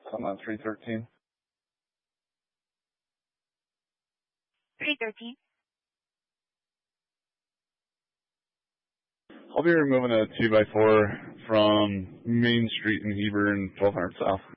I'm on 313. 313. I'll be removing a 2x4 from Main Street in Hebron, 1200 South.